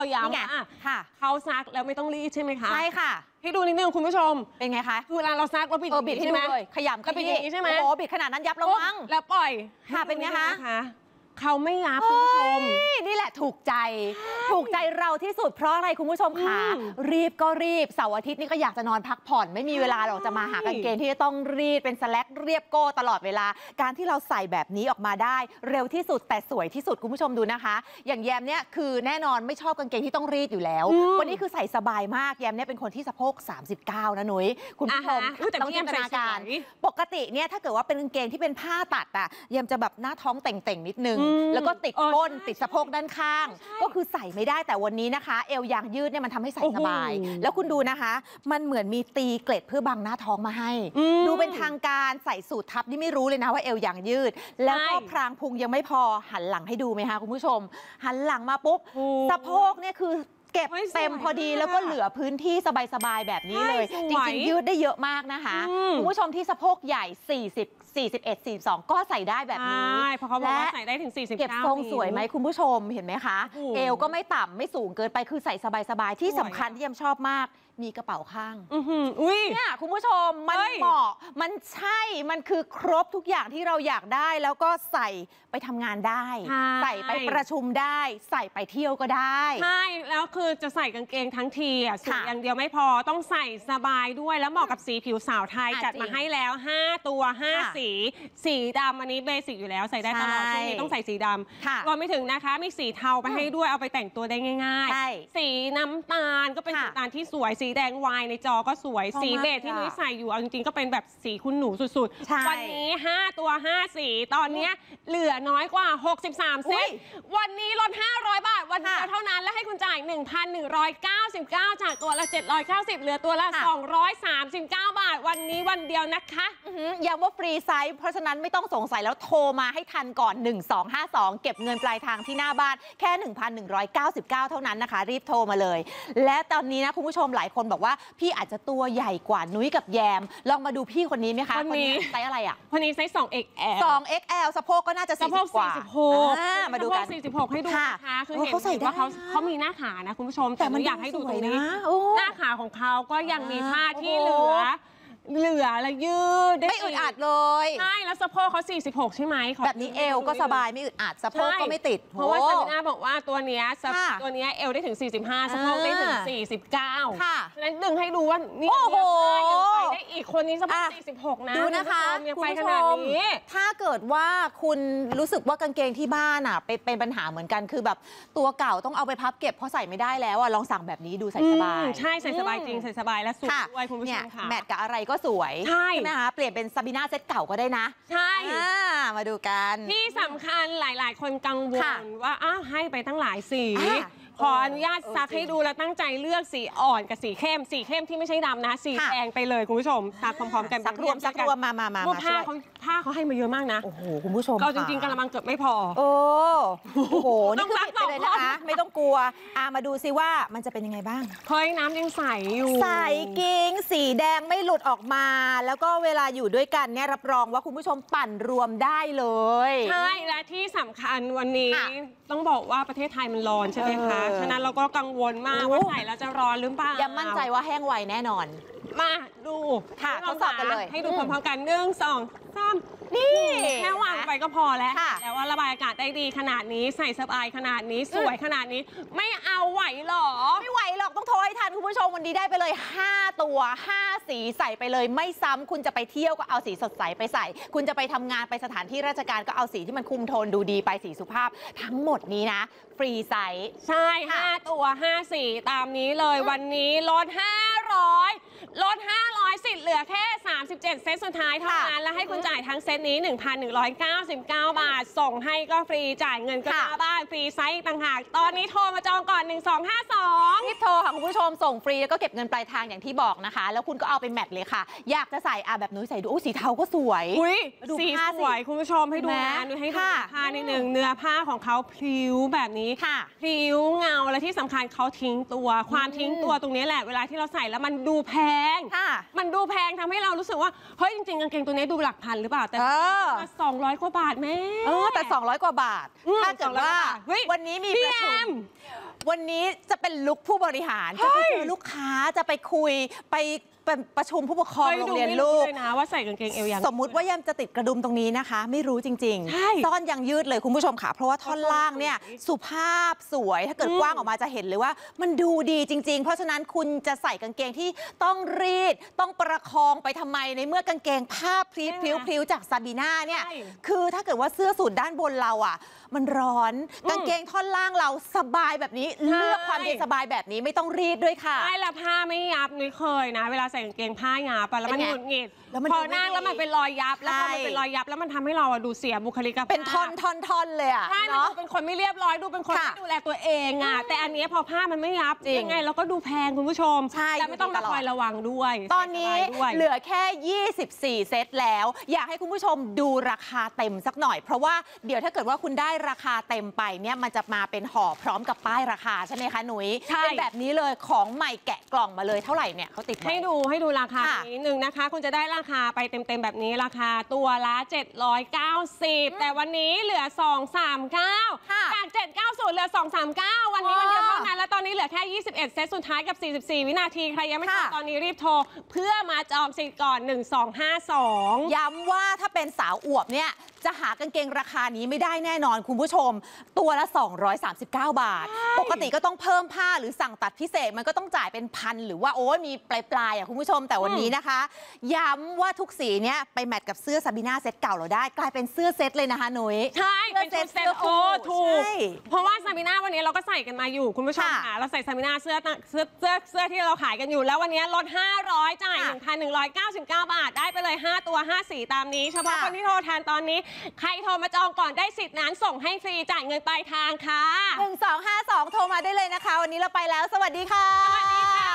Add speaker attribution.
Speaker 1: ย้ำค่ะเขาซักแล้วไม่ต้องรีดใช่ไหมคะ
Speaker 2: ใช่ค่ะ
Speaker 1: ให้ดูนิดนึงคุณผู้ชม
Speaker 2: เป็นไงคะ
Speaker 1: เวลาเราซักเราบิด
Speaker 2: ใช่ไหมขยำ
Speaker 1: ก็บิดอย่างนี้ใช่ไหม
Speaker 2: โอ้บิดขนาดนั้นยับแล้วมั้ง
Speaker 1: แล้วปล่อย
Speaker 2: ค่ะเป็นไงคะ
Speaker 1: เขาไม่ยับคุณผู้ชม
Speaker 2: นี่แหละถูกใจเราที่สุดเพราะอะไรคุณผู้ชมคะรีบก็รีบเสาร์อาทิตย์นี่ก็อยากจะนอนพักผ่อนไม่มีเวลาหรอกจะมาหากางเกงที่จะต้องรีดเป็นสแลกเรียบโก้ตลอดเวลาการที่เราใส่แบบนี้ออกมาได้เร็วที่สุดแต่สวยที่สุดคุณผู้ชมดูนะคะอย่างแยมเนี่ยคือแน่นอนไม่ชอบกางเกงที่ต้องรีดอยู่แล้ววันนี้คือใส่สบายมากแยมเนี่ยเป็นคนที่สะโพก39นะนุ้ยคุณผู้ชมต้องจินตนาการปกติเนี่ยถ้าเกิดว่าเป็นกางเกงที่เป็นผ้าตัดอะแยมจะแบบหน้าท้องเต่งๆนิดนึงแล้วก็ติดก้นติดสะโพกด้านข้างก็คือใส่ไม่ได้แต่วันนี้นะคะเอวยางยืดเนี่ยมันทำให้ใส่สบายแล้วคุณดูนะคะมันเหมือนมีตีเกล็ดเพื่อบังหน้าท้องมาให้ดูเป็นทางการใส่สูททับนี่ไม่รู้เลยนะว่าเอวยางยืดแล้วก็พรางพุงยังไม่พอหันหลังให้ดูไหมคะคุณผู้ชมหันหลังมาปุ๊บสะโพกเนี่ยคือเก็บเต็มพอดีแล้วก็เหลือพื้นที่สบายๆแบบนี้เลยจริงๆยืดได้เยอะมากนะคะคุณผู้ชมที่สะโพกใหญ่41 42ก็ใส่ได้แบบนี้
Speaker 1: เพราะเขาบอกว่าใส่ได้ถึง49
Speaker 2: เก็บทรงสวยไหมคุณผู้ชมเห็นไหมคะเอวก็ไม่ต่ำไม่สูงเกินไปคือใส่สบายๆที่สำคัญที่ยมชอบมากมีกระเป๋าข้างเนี่ยคุณผู้ชมมันเหมาะมันใช่มันคือครบทุกอย่างที่เราอยากได้แล้วก็ใส่ไปทำงานได้ใส่ไปประชุมได้ใส่ไปเที่ยวก็ได้
Speaker 1: ใช่แล้วคือจะใส่กางเกงทั้งทีอ่ะสวยอย่างเดียวไม่พอต้องใส่สบายด้วยแล้วเหมาะกับสีผิวสาวไทยจัดมาให้แล้ว5ตัว5สีดำอันนี้เบสิกอยู่แล้วใส่ได้ตลอดช่วงนี้ต้องใส่สีดำรวมไปถึงนะคะมีสีเทาไปให้ด้วยเอาไปแต่งตัวได้ง่ายๆสีน้ำตาลก็เป็นสีน้ำตาลที่สวยสีแดงวายในจอก็สวยสีเบจที่นุ้ยใส่อยู่เอาจริงๆก็เป็นแบบสีคุณหนูสุดๆวันนี้5ตัว5สีตอนนี้เหลือน้อยกว่า63เซตวันนี้ลด500 บาทวันเดียวเท่านั้นและให้คุณจ่าย 1,199 จากตัวละ790เหลือตัวละ239 บาทวันนี้วันเดียวนะคะ
Speaker 2: ย้ำว่าฟรีไซส์เพราะฉะนั้นไม่ต้องสงสัยแล้วโทรมาให้ทันก่อน1252เก็บเงินปลายทางที่หน้าบ้านแค่ 1,199 เท่านั้นนะคะรีบโทรมาเลยและตอนนี้นะคุณผู้ชมหลายคนบอกว่าพี่อาจจะตัวใหญ่กว่านุ้ยกับแยมลองมาดูพี่คนนี้ไหมคะ
Speaker 1: คนนี้
Speaker 2: ไซส์อะไรอ่ะ
Speaker 1: คนนี้ไซส์ 2XL
Speaker 2: 2XL สะโพกก็น่าจะ40กว่ามาดูกัน
Speaker 1: 46ให้ดูนะคะคือเห็นว่าเขามีหน้าขานะคุณผู้ชมแต่มันอยากให้ดูตรงนี้หน้าขาของเขาก็ยังมีผ้าที่เหลือและยืด
Speaker 2: ไม่อึดอัดเลย
Speaker 1: ใช่แล้วสะโพกเขา46ใช่ไหม
Speaker 2: แบบนี้เอวก็สบายไม่อึดอัดสะโพกก็ไม่ติด
Speaker 1: เพราะว่าซาบิน่าบอกว่าตัวเนี้ยเอวได้ถึง45สะโพกได้ถึง49ค่ะฉะนั้นดึงให้ดูว่านี่ยังไปได้อีกคนนี้สะโพก46นะ
Speaker 2: ดูนะคะ
Speaker 1: ยังไปขนาดนี้
Speaker 2: ถ้าเกิดว่าคุณรู้สึกว่ากางเกงที่บ้านอ่ะเป็นปัญหาเหมือนกันคือแบบตัวเก่าต้องเอาไปพับเก็บเพราะใส่ไม่ได้แล้วอ่ะลองสั่งแบบนี้ดูใส่สบาย
Speaker 1: ใช่ใส่สบายจริงใส่สบายและสวยด้วยคุณผู้ชมค่ะ
Speaker 2: แมทกับอะไรก็สวยใช่ไหมคะเปลี่ยนเป็นซาบิน่าเซตเก่าก็ได้นะ
Speaker 1: ใช่
Speaker 2: มาดูกัน
Speaker 1: ที่สำคัญหลายๆคนกังวลว่าให้ไปตั้งหลายสีขออนุญาตซักให้ดูแล้วตั้งใจเลือกสีอ่อนกับสีเข้มที่ไม่ใช่ดำนะสีแดงไปเลยคุณผู้ชมซักพร้อมๆกัน
Speaker 2: ซักรวมมา
Speaker 1: ผ้าเขาให้มาเยอะมากนะ
Speaker 2: โอ้โหคุณผู้ชม
Speaker 1: เราจริงๆกระมังเกือบไม่พอ
Speaker 2: โอ้โหนี่คือติดไปเลยนะคะไม่ต้องกลัวมาดูซิว่ามันจะเป็นยังไงบ้าง
Speaker 1: เฮ้ยน้ำยังใสอยู่
Speaker 2: ใสกิ้งสีแดงไม่หลุดออกมาแล้วก็เวลาอยู่ด้วยกันเนี่ยรับรองว่าคุณผู้ชมปั่นรวมได้เลย
Speaker 1: ใช่และที่สำคัญวันนี้ต้องบอกว่าประเทศไทยมันร้อนใช่ไหมคะฉะนั้นเราก็กังวลมากว่าใส่แล้วจะร้อนหรือเปล่า
Speaker 2: ยังมั่นใจว่าแห้งไวแน่นอน
Speaker 1: มาดู
Speaker 2: ค่ะทดสอบกันเลย
Speaker 1: ให้ดูพร้อมๆกัน1 2 3นี่แค่วางไปก็พอแล้วแล้วว่าระบายอากาศได้ดีขนาดนี้ใส่สบายขนาดนี้สวยขนาดนี้ไม่เอาไหวหรอ
Speaker 2: ไม่ไหวหรอกต้องโทรให้ทันคุณผู้ชมวันนี้ได้ไปเลย5ตัว5สีใส่ไปเลยไม่ซ้ำคุณจะไปเที่ยวก็เอาสีสดใสไปใส่คุณจะไปทำงานไปสถานที่ราชการก็เอาสีที่มันคุมโทนดูดีไปสีสุภาพทั้งหมดนี้นะฟรีไซส์
Speaker 1: ใช่5ตัว5สีตามนี้เลยวันนี้ลด500สิทธิ์เหลือแค่37เซตสุดท้ายเท่านั้นและให้คุณจ่ายทั้งเซตนี้ 1,199 บาทส่งให้ก็ฟรีจ่ายเงินก็หน้าบ้านฟรีไซส์ต่างหากตอนนี้โทรมาจองก่อน1252
Speaker 2: รีบโทรค่ะคุณผู้ชมส่งฟรีแล้วก็เก็บเงินปลายทางอย่างที่บอกนะคะแล้วคุณก็เอาไปแมทเลยค่ะอยากจะใส่แบบนุ้ยใส่ดูสีเทาก็สวย
Speaker 1: ดูสีสวยคุณผู้ชมให้ดูนะให้ดูผ้านิดนึงเนื้อผ้าของเขาพลิ้วแบบนี้พลิ้วเงาและที่สำคัญเขาทิ้งตัวความทิ้งตัวตรงนี้แหละเวลาที่เราใส่แล้วมันดูแพงมันดูแพงทำให้เรารู้สึกว่าเฮ้ยจริงๆกางเกงตัวนี้ดูหลักพันหรือเปล่าแต่200 กว่าบาทแม่
Speaker 2: แต่200 กว่าบาทถ้าเกิดว่าวันนี้มีประชุมวันนี้จะเป็นลุคผู้บริหารจะไปเจอลูกค้าจะไปคุยไปประชุมผู้ปกครองโรงเรียนลูก
Speaker 1: นะว่าใส่กางเกงเอวยาว
Speaker 2: สมมุติว่ายังจะติดกระดุมตรงนี้นะคะไม่รู้จริงๆซ่อนยังยืดเลยคุณผู้ชมค่ะเพราะว่าท่อนล่างเนี่ยสุภาพสวยถ้าเกิดกว้างออกมาจะเห็นเลยว่ามันดูดีจริงๆเพราะฉะนั้นคุณจะใส่กางเกงที่ต้องรีดต้องประคองไปทำไมในเมื่อกางเกงผ้าพริ้วจากซาบีน่าเนี่ยคือถ้าเกิดว่าเสื้อสูทด้านบนเราอ่ะมันร้อนกางเกงท่อนล่างเราสบายแบบนี้เลือกความเย็นสบายแบบนี้ไม่ต้องรีดด้วยค่ะ
Speaker 1: ใช่แล้วผ้าไม่ยับนุ้ยเคยนะเวลาใส่กางเกงผ้ายับแล้วมันหงุดหงิดพอนั่งแล้วมันเป็นรอยยับแล้วพอมันเป็นรอยยับแล้วมันทำให้เราดูเสียบุคลิกภาพ
Speaker 2: เป็นท่อนเลยอ่ะ
Speaker 1: ใช่ดูเป็นคนไม่เรียบร้อยดูเป็นคนไม่ดูแลตัวเองอ่ะแต่อันนี้พอผ้ามันไม่ยับยังไงเราก็ดูแพงคุณผู้ชมแต่ไม่ต้องคอยระวังด้วย
Speaker 2: ตอนนี้เหลือแค่24เซตแล้วอยากให้คุณผู้ชมดูราคาเต็มสักหน่อยเพราะว่าเดี๋ยวถ้าเกิดว่าคุณได้ราคาเต็มไปเนี่ยมันจะมาเป็นห่อพร้อมกับป้ายราคาใช่ไหมคะหนุยเป็นแบบนี้เลยของใหม่แกะกล่องมาเลยเท่าไหร่เนี่ยเขาติด
Speaker 1: ให้ดูราคานิดนึงนะคะคุณจะได้ราคาไปเต็มแบบนี้ราคาตัวละ790แต่วันนี้เหลือ239จาก790เหลือ239วันนี้วันเดียวเท่านั้นแล้วตอนนี้เหลือแค่21เซตสุดท้ายกับ44วินาทีใครยังไม่จองตอนนี้รีบโทรเพื่อมาจองสิทธิ์ก่อน1252
Speaker 2: ย้ำว่าถ้าเป็นสาวอวบเนี่ยจะหากางเกงราคานี้ไม่ได้แน่นอนคุณผู้ชมตัวละ239 บาทปกติก็ต้องเพิ่มผ้าหรือสั่งตัดพิเศษมันก็ต้องจ่ายเป็นพันหรือว่าโอ้มีปลายอ่ะคุณผู้ชมแต่วันนี้นะคะย้ำว่าทุกสีเนี้ยไปแมทกับเสื้อซาบีน่าเซตเก่าเราได้กลายเป็นเสื้อเซตเลยนะคะนุ้ย
Speaker 1: ใช่เป็นเซตโอ้ถูกเพราะว่าซาบีน่าวันนี้เราก็ใส่กันมาอยู่คุณผู้ชมค่ะเราใส่ซาบีน่าเสื้อที่เราขายกันอยู่แล้ววันนี้ลด500จ่าย 1,199 บาทได้ไปเลย5ตัว5สีตามนี้เฉพาะคนที่โทรแทนตอนนี้ใครโทรมาจองก่อนได้สิทธิ์นั้นส่งให้ฟรีจ่ายเงินปลายทางค่ะ
Speaker 2: 1252โทรมาได้เลยนะคะวันนี้เราไปแล้วสวัสดีค่ะ